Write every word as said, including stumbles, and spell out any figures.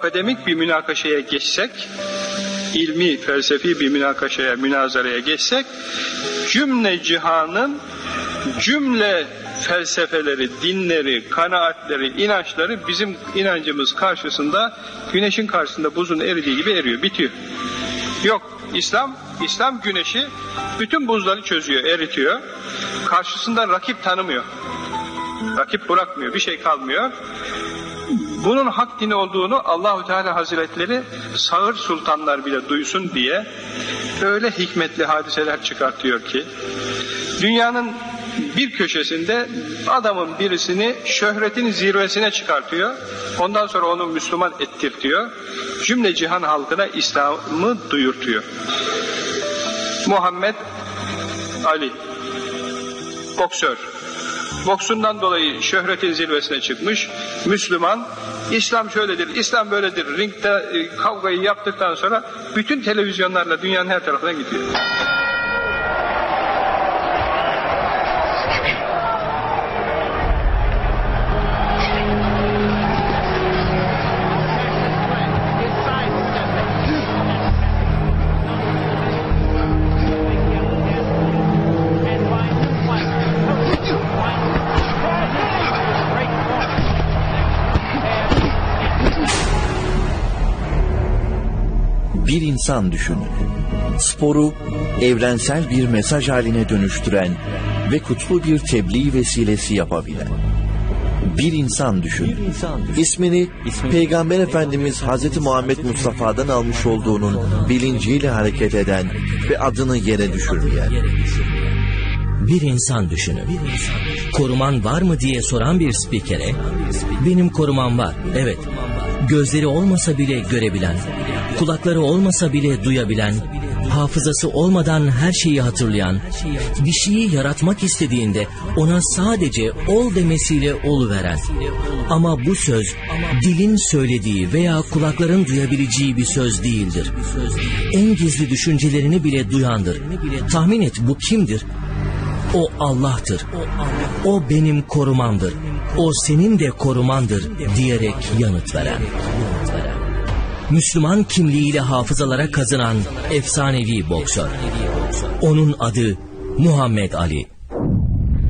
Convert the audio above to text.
akademik bir münakaşaya geçsek, ilmi, felsefi bir münakaşaya, münazaraya geçsek, cümle cihanın cümle felsefeleri, dinleri, kanaatleri, inançları bizim inancımız karşısında, güneşin karşısında buzun eridiği gibi eriyor, bitiyor. Yok, İslam, İslam güneşi bütün buzları çözüyor, eritiyor. Karşısında rakip tanımıyor. Rakip bırakmıyor, bir şey kalmıyor. Bunun hak dini olduğunu Allahu Teala Hazretleri sağır sultanlar bile duysun diye öyle hikmetli hadiseler çıkartıyor ki, dünyanın bir köşesinde adamın birisini şöhretin zirvesine çıkartıyor, ondan sonra onu Müslüman ettirtiyor, cümle cihan halkına İslam'ı duyurtuyor. Muhammed Ali, boksör, boksundan dolayı şöhretin zirvesine çıkmış, Müslüman, İslam şöyledir, İslam böyledir, ringde e, kavgayı yaptıktan sonra bütün televizyonlarla dünyanın her tarafına gidiyor. Bir insan düşünün. Sporu evrensel bir mesaj haline dönüştüren ve kutlu bir tebliğ vesilesi yapabilen. Bir insan düşünün. İsmini Peygamber Efendimiz Hazreti Muhammed Mustafa'dan almış olduğunun bilinciyle hareket eden ve adını yere düşürmeyen. Bir insan düşünün. Koruman var mı diye soran bir spikere, benim korumam var, evet. Gözleri olmasa bile görebilen, kulakları olmasa bile duyabilen, hafızası olmadan her şeyi hatırlayan, bir şeyi yaratmak istediğinde ona sadece ol demesiyle oluveren. Ama bu söz dilin söylediği veya kulakların duyabileceği bir söz değildir. En gizli düşüncelerini bile duyandır. Tahmin et, bu kimdir? O Allah'tır. O benim korumamdır. O senin de korumandır diyerek yanıt veren. Müslüman kimliğiyle hafızalara kazınan efsanevi boksör. Onun adı Muhammed Ali.